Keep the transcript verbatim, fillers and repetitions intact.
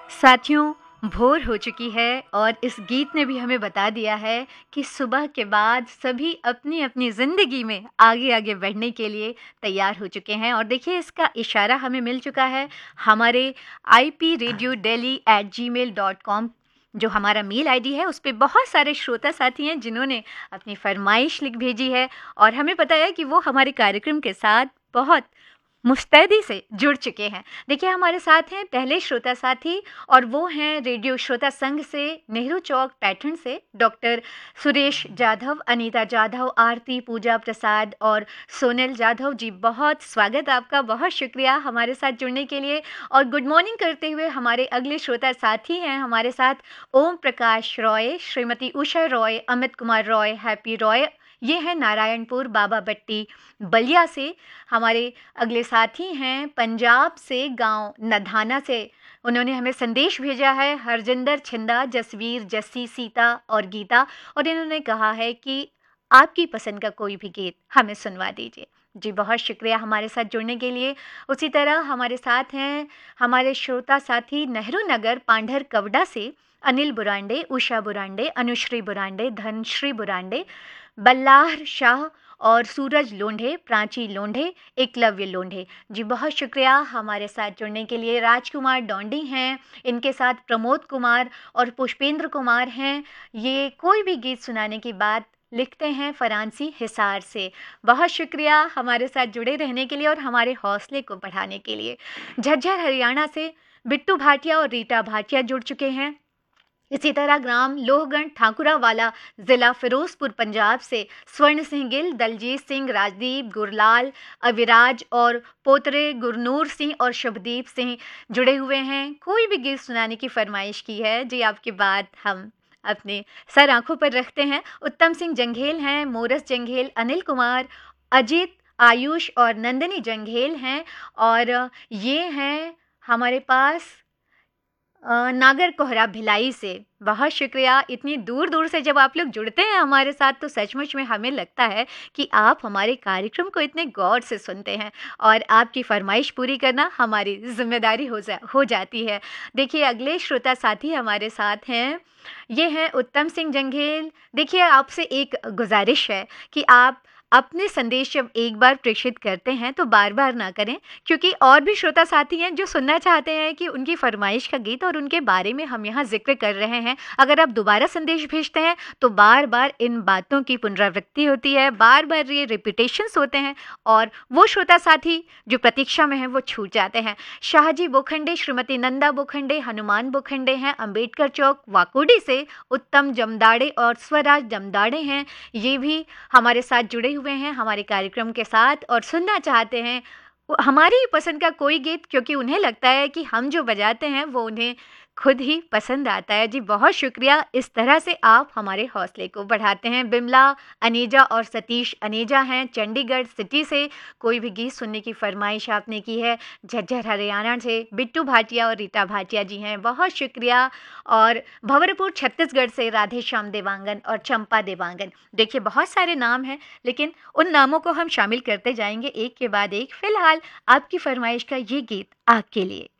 साथियों, भोर हो चुकी है और इस गीत ने भी हमें बता दिया है कि सुबह के बाद सभी अपनी-अपनी ज़िंदगी में आगे-आगे बढ़ने के लिए तैयार हो चुके हैं और देखिए इसका इशारा हमें मिल चुका है हमारे I P radio daily eight ji mail dot com जो हमारा मेल आईडी है, उस पे बहुत सारे श्रोता साथी हैं जिन्होंने अपनी फ़रमाइश लिख भेजी है और हमें पता है कि वो हमारे कार्यक्रम के साथ बहुत मुस्तैदी से जुड़ चुके हैं। देखिए हमारे साथ हैं पहले श्रोता साथी और वो हैं रेडियो श्रोता संघ से नेहरू चौक पैटर्न से डॉक्टर सुरेश जाधव, अनीता जाधव, आरती, पूजा प्रसाद और सोनल जाधव। जी बहुत स्वागत आपका, बहुत शुक्रिया हमारे साथ जुड़ने के लिए। और गुड मॉर्निंग करते हुए हमारे अगले श्रोता साथी हैं हमारे साथ ओम प्रकाश रॉय, श्रीमती उषा रॉय, अमित कुमार रॉय, हैप्पी रॉय। ये हैं नारायणपुर बाबा बट्टी बलिया से। हमारे अगले साथी हैं पंजाब से, गांव नधाना से। उन्होंने हमें संदेश भेजा है हरजिंदर छिंदा, जसवीर, जस्सी, सीता और गीता, और इन्होंने कहा है कि आपकी पसंद का कोई भी गीत हमें सुनवा दीजिए। जी बहुत शुक्रिया हमारे साथ जुड़ने के लिए। उसी तरह हमारे साथ हैं हमारे श्रोता साथी नेहरू नगर पांढर कवडा से अनिल बुरांडे, उषा बुरांडे, अनुश्री बुरांडे, धनश्री बुरांडे, बल्लाह शाह और सूरज लोंढे, प्राची लोंढे, एकलव्य लोंढे। जी बहुत शुक्रिया हमारे साथ जुड़ने के लिए। राजकुमार डोंडी हैं, इनके साथ प्रमोद कुमार और पुष्पेंद्र कुमार हैं। ये कोई भी गीत सुनाने की बात लिखते हैं फरांसी हिसार से। बहुत शुक्रिया हमारे साथ जुड़े रहने के लिए और हमारे हौसले को बढ़ाने के लिए। झज्जर हरियाणा से बिट्टू भाटिया और रीटा भाटिया जुड़ चुके हैं। इसी तरह ग्राम लोहगढ़ ठाकुरावाला, ज़िला फिरोजपुर, पंजाब से स्वर्ण सिंह गिल, दलजीत सिंह, राजदीप, गुरलाल, अविराज और पोतरे गुरनूर सिंह और शुभदीप सिंह जुड़े हुए हैं। कोई भी गीत सुनाने की फरमाइश की है जी, आपकी बात हम अपने सर आंखों पर रखते हैं। उत्तम सिंह जंघेल हैं, मोरस जंघेल, अनिल कुमार, अजीत, आयुष और नंदिनी जंघेल हैं। और ये हैं हमारे पास नागर कोहरा भिलाई से। बहुत शुक्रिया। इतनी दूर दूर से जब आप लोग जुड़ते हैं हमारे साथ तो सचमुच में हमें लगता है कि आप हमारे कार्यक्रम को इतने गौर से सुनते हैं और आपकी फरमाइश पूरी करना हमारी जिम्मेदारी हो जा हो जाती है। देखिए अगले श्रोता साथी हमारे साथ हैं, ये हैं उत्तम सिंह जंघेल। देखिए आपसे एक गुजारिश है कि आप अपने संदेश जब एक बार प्रेषित करते हैं तो बार बार ना करें, क्योंकि और भी श्रोता साथी हैं जो सुनना चाहते हैं कि उनकी फरमाइश का गीत और उनके बारे में हम यहाँ जिक्र कर रहे हैं। अगर आप दोबारा संदेश भेजते हैं तो बार बार इन बातों की पुनरावृत्ति होती है, बार बार ये रिपीटेशंस होते हैं और वो श्रोता साथी जो प्रतीक्षा में हैं वो छूट जाते हैं। शाहजी बोखंडे, श्रीमती नंदा बोखंडे, हनुमान बोखंडे हैं, अम्बेडकर चौक वाकोडी से। उत्तम जमदाड़े और स्वराज जमदाड़े हैं, ये भी हमारे साथ जुड़े हुए हैं हमारे कार्यक्रम के साथ और सुनना चाहते हैं हमारी ही पसंद का कोई गीत, क्योंकि उन्हें लगता है कि हम जो बजाते हैं वो उन्हें खुद ही पसंद आता है। जी बहुत शुक्रिया, इस तरह से आप हमारे हौसले को बढ़ाते हैं। बिमला अनेजा और सतीश अनेजा हैं चंडीगढ़ सिटी से। कोई भी गीत सुनने की फरमाइश आपने की है। झज्जर हरियाणा से बिट्टू भाटिया और रीता भाटिया जी हैं, बहुत शुक्रिया। और भंवरपुर छत्तीसगढ़ से राधे श्याम देवांगन और चंपा देवांगन। देखिए बहुत सारे नाम हैं लेकिन उन नामों को हम शामिल करते जाएंगे एक के बाद एक। फिलहाल आपकी फरमाइश का ये गीत आपके लिए।